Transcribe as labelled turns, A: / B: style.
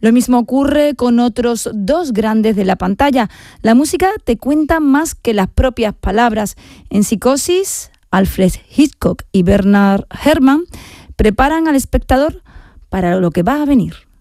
A: Lo mismo ocurre con otros dos grandes de la pantalla. La música te cuenta más que las propias palabras. En Psicosis, Alfred Hitchcock y Bernard Herrmann preparan al espectador para lo que va a venir.